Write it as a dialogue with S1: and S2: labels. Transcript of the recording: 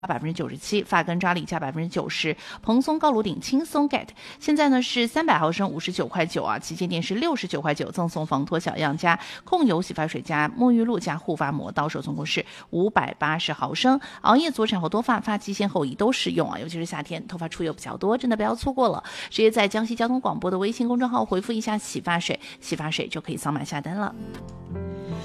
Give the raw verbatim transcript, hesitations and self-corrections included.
S1: 百分之九十七，发根扎力加百分之九十，蓬松高颅顶轻松 get。现在呢是三百毫升五十九块九啊，旗舰店是六十九块九，赠送防脱小样加控油洗发水加沐浴露加护发膜，到手总共是五百八十毫升。熬夜左产后多发、发际线后移都适用啊，尤其是夏天头发出油比较多，真的不要错过了。直接在江西交通广播的微信公众号回复一下洗发水，洗发水就可以扫码下单了。